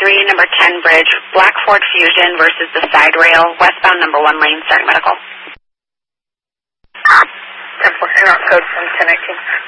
number 10 bridge, Black Ford Fusion versus the side rail, westbound number 1 lane, starting medical. 10.0 code from 1018.